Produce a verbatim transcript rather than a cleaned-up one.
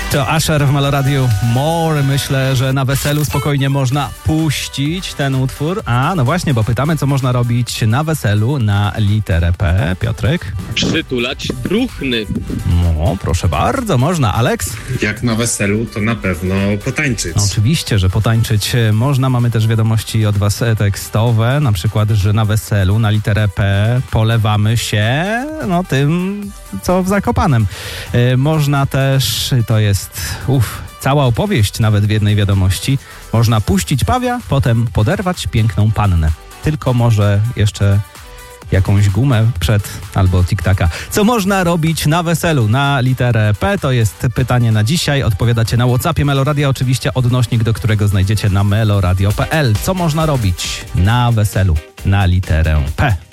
To Usher w Meloradiu More. Myślę, że na weselu spokojnie można puścić ten utwór. A, no właśnie, bo pytamy, co można robić na weselu na literę P. Piotrek? Przytulać druchny. No, proszę bardzo, można. Aleks? Jak na weselu, to na pewno potańczyć. Oczywiście, że potańczyć można. Mamy też wiadomości od was tekstowe, na przykład, że na weselu na literę P polewamy się no tym, co w Zakopanem. Yy, można też, to jest uf, cała opowieść nawet w jednej wiadomości, można puścić pawia, potem poderwać piękną pannę. Tylko może jeszcze jakąś gumę przed albo tiktaka. Co można robić na weselu na literę P? To jest pytanie na dzisiaj. Odpowiadacie na WhatsAppie Meloradia, oczywiście odnośnik, do którego znajdziecie na meloradio kropka p l. Co można robić na weselu na literę P?